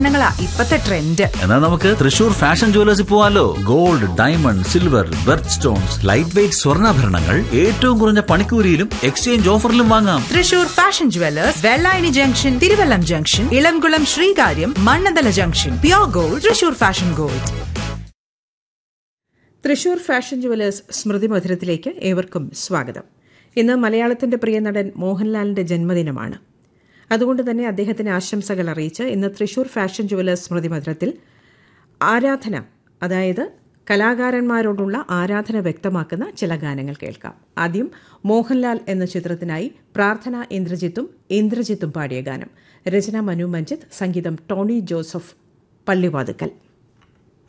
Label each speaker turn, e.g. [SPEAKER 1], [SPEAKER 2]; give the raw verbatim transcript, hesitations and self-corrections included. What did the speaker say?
[SPEAKER 1] ങ്ങളാ ഇപ്പത്തെ ട്രെൻഡ്.
[SPEAKER 2] എന്നാൽ നമുക്ക് തൃശൂർ ഫാഷൻ ജുവലേഴ്സിൽ പോവാലോ. Gold, diamond, silver, berth stones, light weight സ്വർണ്ണാഭരണങ്ങൾ ഏറ്റവും കുറഞ്ഞ പണിക്കൂലിയിലും എക്സ്ചേഞ്ച് ഓഫറിലും വാങ്ങാം.
[SPEAKER 1] Thrissur fashion jewellers, Vellayani junction, Thiruvallam junction, Elamkulam Sreekaryam, Mannanthala junction. Pure gold, Thrissur fashion gold.
[SPEAKER 3] Thrissur fashion jewellers സ്മൃതി മധുരത്തിലേക്ക് ഏവർക്കും സ്വാഗതം. ഇന്ന് മലയാളത്തിന്റെ പ്രിയ നടൻ മോഹൻലാലിന്റെ ജന്മദിനമാണ്. അതുകൊണ്ട് തന്നെ അദ്ദേഹത്തിന് ആശംസകൾ അറിയിച്ച് ഇന്ന് തൃശൂർ ഫാഷൻ ജുവലേഴ്സ് സ്മൃതി മധുരത്തിൽ ആരാധന, അതായത് കലാകാരന്മാരോടുള്ള ആരാധന വ്യക്തമാക്കുന്ന ചില ഗാനങ്ങൾ കേൾക്കാം. ആദ്യം മോഹൻലാൽ എന്ന ചിത്രത്തിനായി പ്രാർത്ഥന ഇന്ദ്രജിത്തും ഇന്ദ്രജിത്തും പാടിയ ഗാനം. രചന മനു മഞ്ജിത്ത്, സംഗീതം ടോണി ജോസഫ് പള്ളിവാതുക്കൽ.